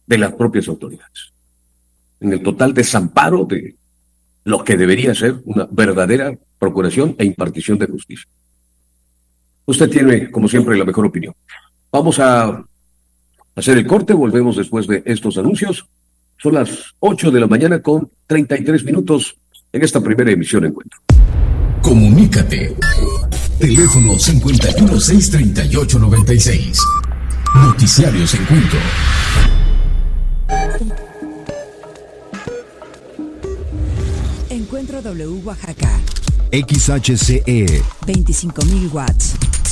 de las propias autoridades, en el total desamparo de lo que debería ser una verdadera procuración e impartición de justicia. Usted tiene, como siempre, la mejor opinión. Vamos a hacer el corte, volvemos después de estos anuncios. Son las 8 de la mañana con 33 minutos en esta primera emisión Encuentro. Comunícate. Teléfono 5163896. Noticiarios Encuentro. Encuentro W Oaxaca. XHCE 25.000 watts.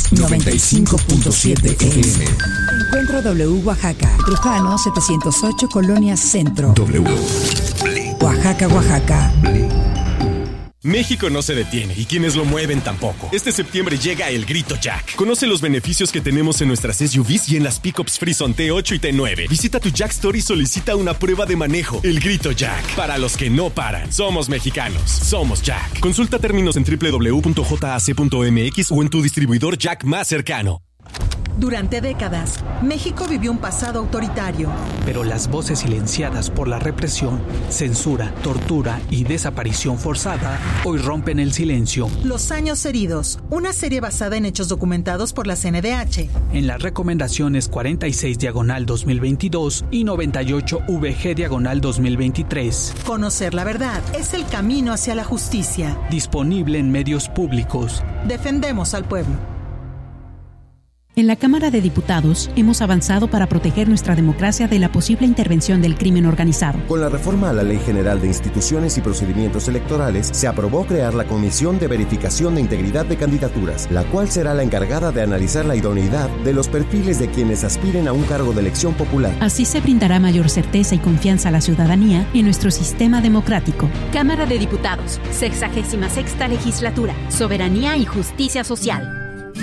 95.7 FM. Encuentro W Oaxaca. Trujano 708 Colonia Centro. W. Oaxaca, Oaxaca. México no se detiene y quienes lo mueven tampoco. Este septiembre llega el Grito Jack. Conoce los beneficios que tenemos en nuestras SUVs y en las pickups Frison T8 y T9. Visita tu Jack Store y solicita una prueba de manejo. El Grito Jack. Para los que no paran. Somos mexicanos. Somos Jack. Consulta términos en www.jac.mx o en tu distribuidor Jack más cercano. Durante décadas, México vivió un pasado autoritario. Pero las voces silenciadas por la represión, censura, tortura y desaparición forzada hoy rompen el silencio. Los años heridos, una serie basada en hechos documentados por la CNDH. En las recomendaciones 46/2022 y 98VG/2023. Conocer la verdad es el camino hacia la justicia. Disponible en medios públicos. Defendemos al pueblo. En la Cámara de Diputados hemos avanzado para proteger nuestra democracia de la posible intervención del crimen organizado. Con la reforma a la Ley General de Instituciones y Procedimientos Electorales, se aprobó crear la Comisión de Verificación de Integridad de Candidaturas, la cual será la encargada de analizar la idoneidad de los perfiles de quienes aspiren a un cargo de elección popular. Así se brindará mayor certeza y confianza a la ciudadanía en nuestro sistema democrático. Cámara de Diputados, 66ª Legislatura, Soberanía y Justicia Social.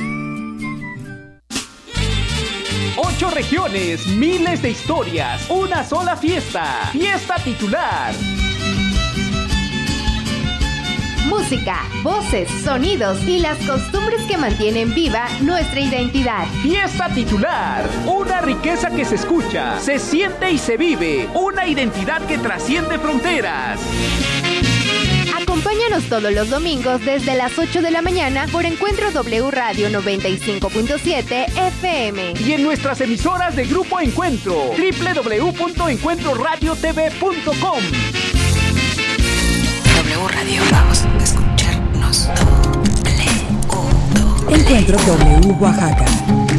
8 regiones, miles de historias, una sola fiesta. Fiesta titular. Música, voces, sonidos y las costumbres que mantienen viva nuestra identidad. Fiesta titular. Una riqueza que se escucha, se siente y se vive. Una identidad que trasciende fronteras. Acompáñanos todos los domingos desde las 8 de la mañana por Encuentro W Radio 95.7 FM. Y en nuestras emisoras de Grupo Encuentro, www.encuentroradiotv.com. W Radio, vamos a escucharnos. Encuentro W Oaxaca.